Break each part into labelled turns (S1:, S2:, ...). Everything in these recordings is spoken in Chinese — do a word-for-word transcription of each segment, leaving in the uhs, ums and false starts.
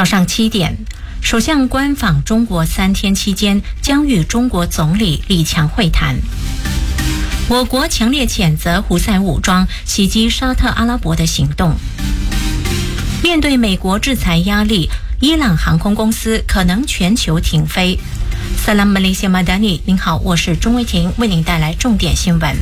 S1: 早上七点，首相官访中国三天期间将与中国总理李强会谈。我国强烈谴责胡塞武装袭击沙特阿拉伯的行动。面对美国制裁压力，伊朗航空公司可能全球停飞。Salam Malaysia Madani， 您好，我是钟威婷，为您带来重点新闻。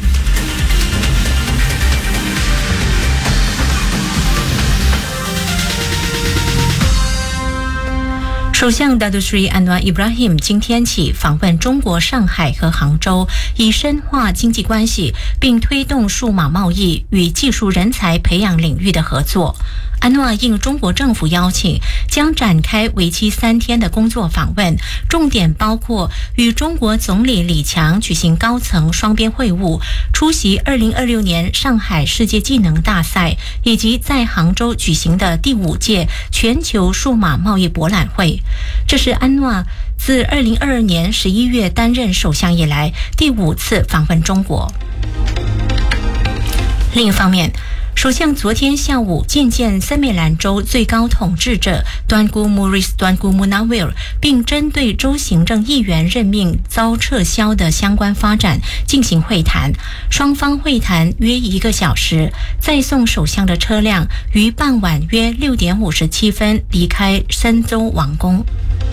S1: 首相 Datuk Seri Anwar Ibrahim 今天起访问中国上海和杭州，以深化经济关系，并推动数码贸易与技术人才培养领域的合作。安诺应中国政府邀请，将展开为期三天的工作访问，重点包括与中国总理李强举行高层双边会晤，出席二零二六年上海世界技能大赛，以及在杭州举行的第五届全球数码贸易博览会。这是安诺自二零二二年十一月担任首相以来第五次访问中国。另一方面，首相昨天下午觐见森美兰州最高统治者端姑穆瑞斯端姑穆纳维尔，并针对州行政议员任命遭撤销的相关发展进行会谈。双方会谈约一个小时，再送首相的车辆于傍晚约六点五十七分离开森州王宫。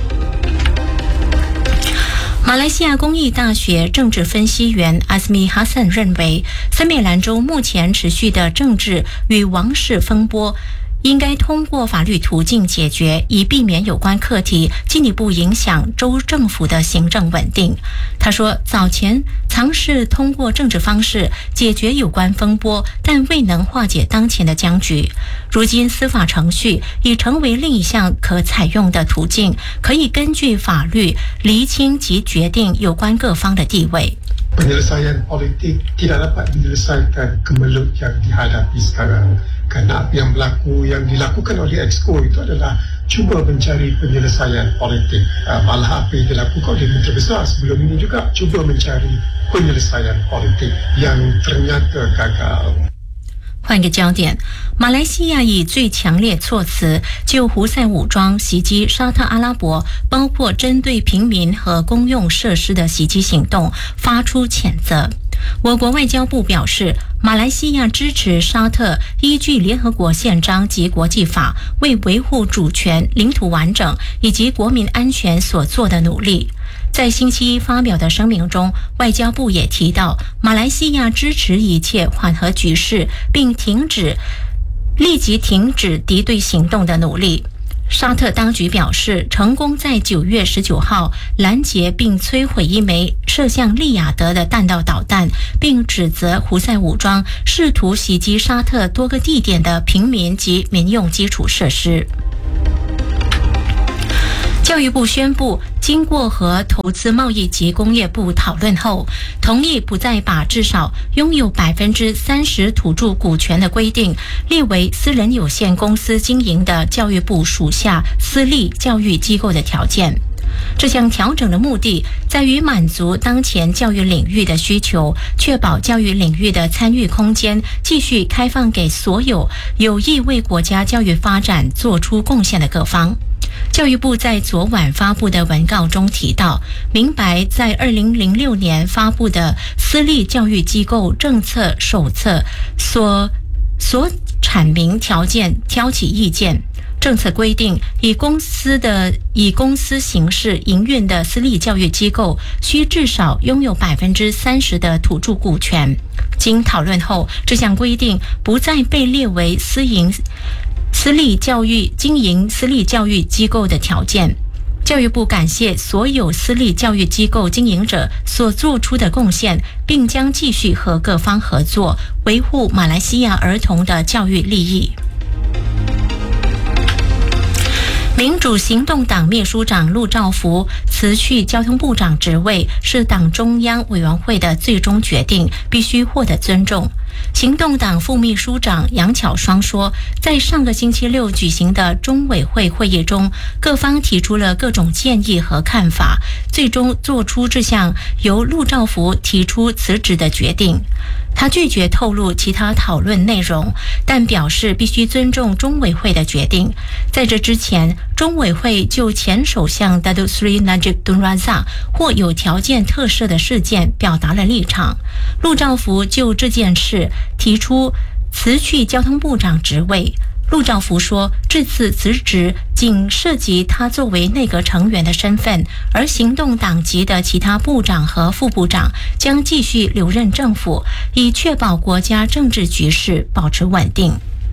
S1: 马来西亚公益大学政治分析员阿斯米哈森认为，森美兰州目前持续的政治与王室风波应该通过法律途径解决，以避免有关课题进一步影响州政府的行政稳定。他说，早前尝试通过政治方式解决有关风波，但未能化解当前的僵局。如今司法程序已成为另一项可采用的途径，可以根据法律厘清及决定有关各方的地位。
S2: Penyelesaian politik tidak dapat diselesaikan kemelut yang dihadapi sekarang. Kerana apa yang berlaku, yang dilakukan oleh Exco itu adalah cuba mencari penyelesaian politik. Malah apa yang dilakukan oleh Menteri Besar sebelum ini juga cuba mencari penyelesaian politik yang ternyata gagal。
S1: 换个焦点，马来西亚以最强烈措辞就胡塞武装袭击沙特阿拉伯，包括针对平民和公用设施的袭击行动发出谴责。我国外交部表示，马来西亚支持沙特依据联合国宪章及国际法为维护主权、领土完整以及国民安全所做的努力。在星期一发表的声明中，外交部也提到，马来西亚支持一切缓和局势，并停止立即停止敌对行动的努力。沙特当局表示，成功在九月十九号拦截并摧毁一枚射向利雅得的弹道导弹，并指责胡塞武装试图袭击沙特多个地点的平民及民用基础设施。教育部宣布，经过和投资贸易及工业部讨论后，同意不再把至少拥有百分之三十土著股权的规定列为私人有限公司经营的教育部属下私立教育机构的条件。这项调整的目的在于满足当前教育领域的需求，确保教育领域的参与空间继续开放给所有有意为国家教育发展做出贡献的各方。教育部在昨晚发布的文告中提到，明白在二零零六年发布的私立教育机构政策手册所所阐明条件挑起意见。政策规定，以公司的以公司形式营运的私立教育机构需至少拥有百分之三十的土著股权。经讨论后，这项规定不再被列为私营私立教育经营私立教育机构的条件。教育部感谢所有私立教育机构经营者所做出的贡献，并将继续和各方合作，维护马来西亚儿童的教育利益。民主行动党秘书长陆兆福辞去交通部长职位是党中央委员会的最终决定，必须获得尊重。 行动党副秘书长杨巧双说，在上个星期六举行的中委会会议中，各方提出了各种建议和看法，最终做出这项由陆兆福提出辞职的决定。他拒绝透露其他讨论内容，但表示必须尊重中委会的决定。在这之前，中委会就前首相 Datuk Seri Najib Tun Razak 或有条件特赦的事件表达了立场。陆兆福就这件事提出辞去交通部长职位。陆兆福说，这次辞职仅涉及他作为内阁成员的身份，而行动党籍的其他部长和副部长将继续留任政府，以确保国家政治局势保持稳定。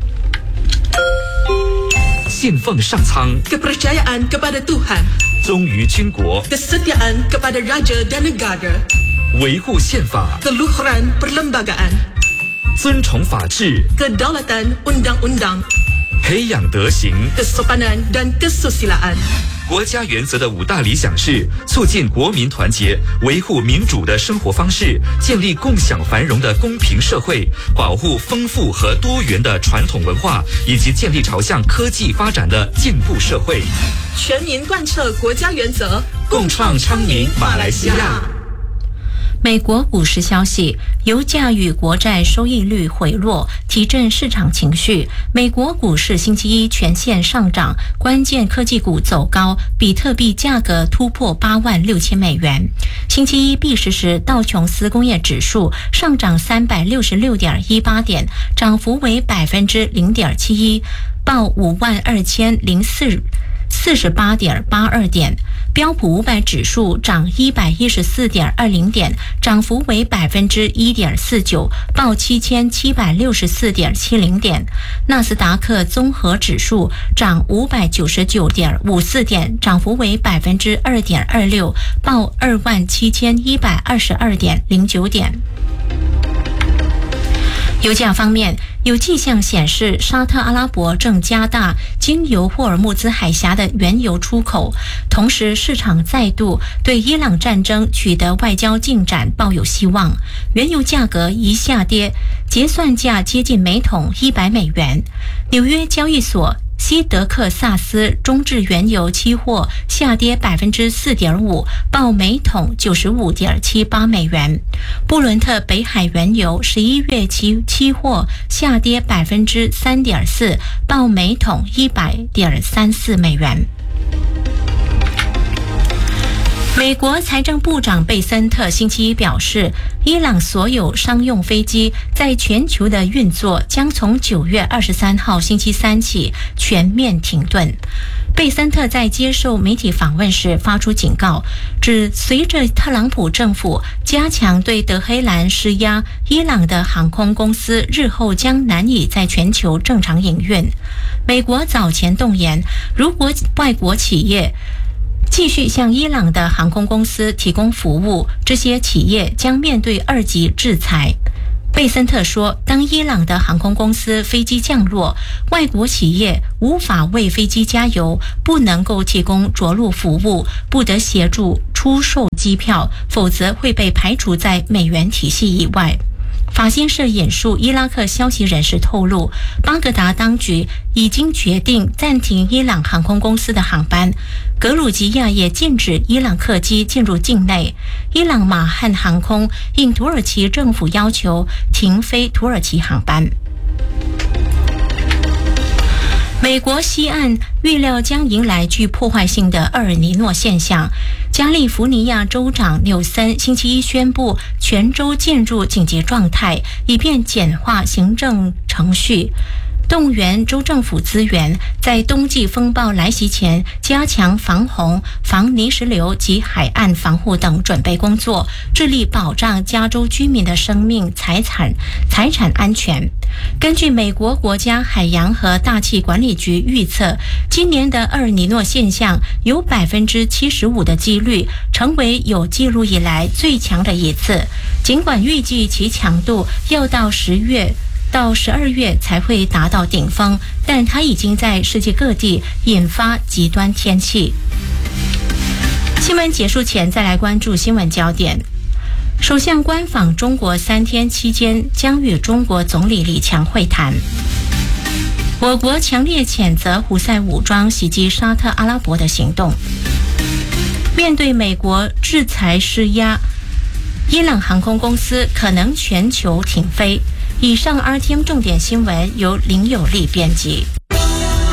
S3: 信奉上苍
S4: kepercayaan kepada Tuhan
S3: 忠于军国
S4: kesetiaan kepada raja dan negara
S3: 维护宪法
S4: keluhuran perlembagaan
S3: 尊崇法治
S4: kedaulatan undang-undang
S3: 培养德行
S4: kesopanan dan kesusilaan。
S3: 国家原则的五大理想是促进国民团结，维护民主的生活方式，建立共享繁荣的公平社会，保护丰富和多元的传统文化，以及建立朝向科技发展的进步社会。
S4: 全民贯彻国家原则，
S3: 共创昌明马来西亚。
S1: 美国股市消息，油价与国债收益率回落，提振市场情绪。美国股市星期一全线上涨，关键科技股走高，比特币价格突破八万六千美元。星期一闭市时，道琼斯工业指数上涨三百六十六点一八点，涨幅为百分之零点七一，报五万二千零四。四十八点八二点，标普五百指数涨一百一十四点二零点，涨幅为百分之一点四九，报七千七百六十四点七零点。纳斯达克综合指数涨五百九十九点五四点，涨幅为百分之二点二六，报二万七千一百二十二点零九点。油价方面，有迹象显示沙特阿拉伯正加大经由霍尔木兹海峡的原油出口，同时市场再度对伊朗战争取得外交进展抱有希望。原油价格一下跌，结算价接近每桶一百美元。纽约交易所西德克萨斯中质原油期货下跌百分之四点五，报每桶九十五点七八美元。布伦特北海原油十一月期期货下跌百分之三点四，报每桶一百点三四美元。美国财政部长贝森特星期一表示，伊朗所有商用飞机在全球的运作将从九月二十三号星期三起全面停顿。贝森特在接受媒体访问时发出警告，指随着特朗普政府加强对德黑兰施压，伊朗的航空公司日后将难以在全球正常营运。美国早前动言，如果外国企业继续向伊朗的航空公司提供服务，这些企业将面对二级制裁。贝森特说，当伊朗的航空公司飞机降落，外国企业无法为飞机加油，不能够提供着陆服务，不得协助出售机票，否则会被排除在美元体系以外。法新社引述伊拉克消息人士透露，巴格达当局已经决定暂停伊朗航空公司的航班，格鲁吉亚也禁止伊朗客机进入境内。伊朗马汉航空应土耳其政府要求停飞土耳其航班。美国西岸预料将迎来具破坏性的厄尔尼诺现象。加利福尼亚州长纽森星期一宣布全州进入紧急状态，以便简化行政程序，动员州政府资源，在冬季风暴来袭前加强防洪、防泥石流及海岸防护等准备工作，致力保障加州居民的生命、财产、财产安全。根据美国国家海洋和大气管理局预测，今年的厄尔尼诺现象有百分之七十五的几率成为有记录以来最强的一次。尽管预计其强度要到十月到十二月才会达到顶峰，但它已经在世界各地引发极端天气。新闻结束前，再来关注新闻焦点。 首相官访中国三天期间，将与中国总理李强会谈。我国强烈谴责胡塞武装袭击沙特阿拉伯的行动。面对美国制裁施压，伊朗航空公司可能全球停飞。以上 R T M 重点新闻由林有利编辑。